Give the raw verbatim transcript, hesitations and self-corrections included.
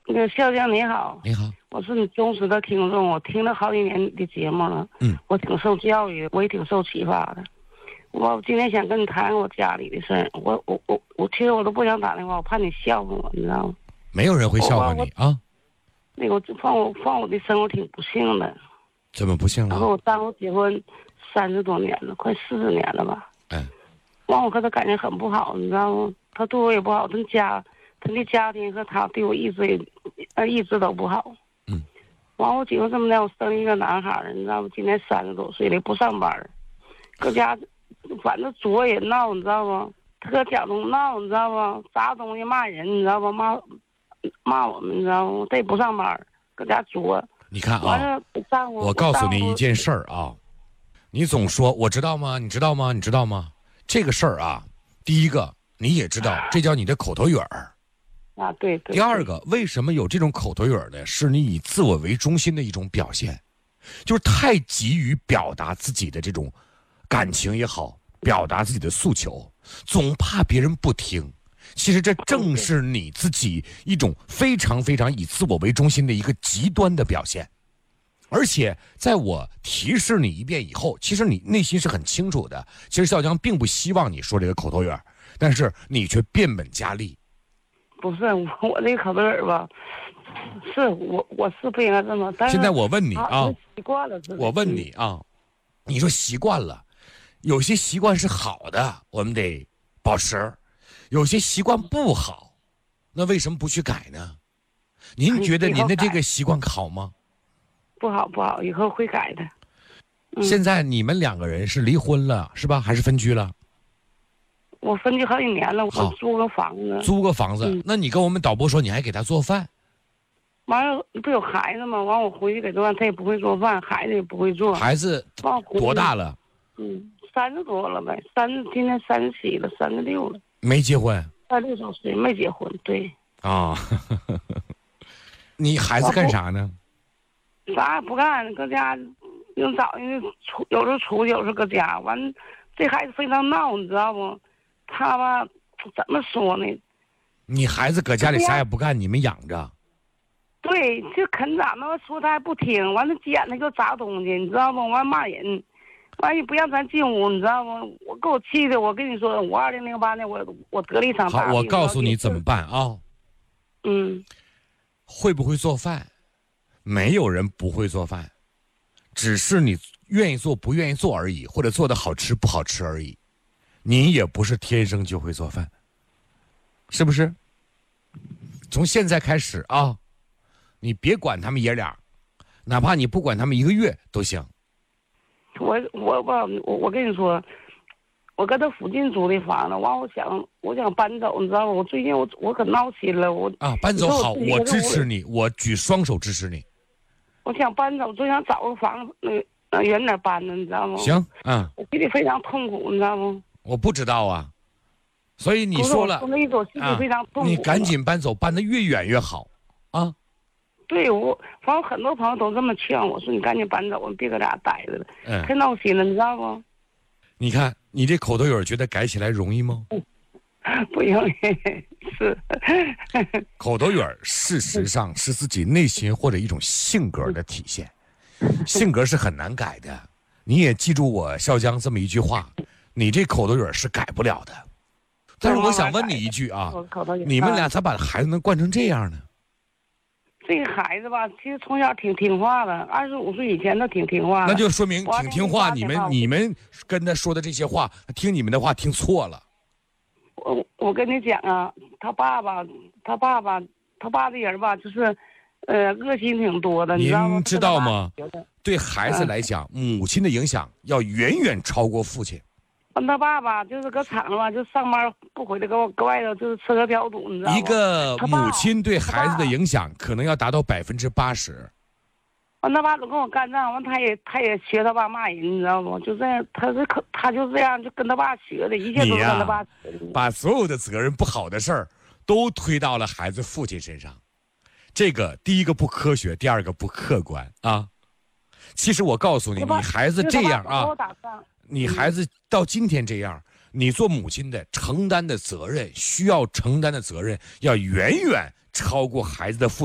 那个笑江你好， 你好， 我是你忠实的听众，我听了好几年你的节目了， 嗯， 我挺受教育，我也挺受启发的。我今天想跟你谈我家里的事儿，我我我我其实我都不想打电话，我怕你笑话我，你知道吗？ 没有人会笑话你啊。 那个放我放我的生活挺不幸的， 怎么不幸了？ 然后我丈夫结婚三十多年了，快四十年了吧？ 嗯， 完我和他感情很不好，你知道吗？他对我也不好，他家他的家庭和他对我一直也呃一直都不好。 嗯， 完我结婚这么的，我生一个男孩儿，你知道吗？今年三十多岁了，不上班，搁家反正作也闹，你知道吗？他搁家中闹，你知道吗？砸东西骂人，你知道吗？骂骂我们，你知道吗？他也不上班，搁家作。 你看完啊， 了，丈夫我告诉你丈夫一件事儿啊，你总说我知道吗？你知道吗？你知道吗？这个事儿啊，第一个你也知道，这叫你的口头语儿。 啊，对对。 第二个，为什么有这种口头语儿呢？是你以自我为中心的一种表现，就是太急于表达自己的这种感情也好，表达自己的诉求，总怕别人不听。其实这正是你自己一种非常非常以自我为中心的一个极端的表现。而且在我提示你一遍以后，其实你内心是很清楚的，其实笑江并不希望你说这个口头语，但是你却变本加厉。 不是我，我这个口头语吧，是我我是不应该这么，但是现在我问你啊， 习惯了， 我问你啊，你说习惯了，有些习惯是好的，我们得保持，有些习惯不好，那为什么不去改呢？您觉得您的这个习惯好吗？ 不好不好，以后会改的。 嗯、现在你们两个人是离婚了是吧？还是分居了？ 我分居好几年了，我租个房子。 租个房子、嗯，那你跟我们导播说你还给他做饭？ 完了，不有孩子吗？完我回去给做饭，他也不会做饭，孩子也不会做。 孩子多大了？ 嗯，三十多了呗，三今年三十七了，三十六了。 没结婚？ 三十六周岁没结婚，对。 啊、哦，你孩子干啥呢？ 啥也不干，搁家用早上出，有时候出去，有时候搁家。完，这孩子非常闹，你知道不？他吧，怎么说呢？ 你孩子搁家里啥也不干，你们养着。 对，就啃咱们说他还不听，完了捡那个砸东西，你知道不？完骂人，完也不让咱进屋，你知道不？我给我气的，我跟你说，我二零零八年我我得了一场大病。 好，我告诉你怎么办啊？ 嗯， 会不会做饭？没有人不会做饭，只是你愿意做不愿意做而已，或者做的好吃不好吃而已。你也不是天生就会做饭，是不是？从现在开始啊，你别管他们爷俩，哪怕你不管他们一个月都行。 我我我我我跟你说，我搁这附近租的房子，完我想我想搬走，你知道吗？我最近我我可闹心了，我啊搬走好，我支持你，我举双手支持你。 我想搬走，就想找个房子，呃，远点搬呢，你知道吗？ 行，嗯， 我心里非常痛苦，你知道吗？ 我不知道啊，所以你说了， 那一种心里非常痛苦、啊。 你赶紧搬走，搬得越远越好，啊。 对我，反正很多朋友都这么劝我说：“你赶紧搬走，你别搁家待着了， 嗯， 太闹心了，你知道不？” 你看，你这口头语觉得改起来容易吗？ 不容易，是。 口头语事实上是自己内心或者一种性格的体现，性格是很难改的。你也记住我笑江这么一句话，你这口头语是改不了的。但是我想问你一句啊，你们俩咋把孩子能惯成这样呢？ 这个孩子吧，其实从小挺听话的，二十五岁以前都挺听话的。 那就说明挺听话。你们你们跟他说的这些话，听你们的话听错了。 我我跟你讲啊，他爸爸，他爸爸，他爸这人吧，就是，呃，恶心挺多的。 您你知道吗？对孩子来讲，嗯、母亲的影响要远远超过父亲。 他爸爸就是搁厂子吧，就上班不回来，搁搁外头就是吃喝嫖赌，你知道吗？ 一个母亲对孩子的影响可能要达到百分之八十。 完，他爸总跟我干仗，完他也他也学他爸骂人，你知道吗？就这样，他是可他就这样，就跟他爸学的，一切都是跟他爸学的。 把所有的责任不好的事儿都推到了孩子父亲身上，这个第一个不科学，第二个不客观啊。其实我告诉你，你孩子这样啊。你孩子到今天这样，你做母亲的承担的责任，需要承担的责任，要远远超过孩子的父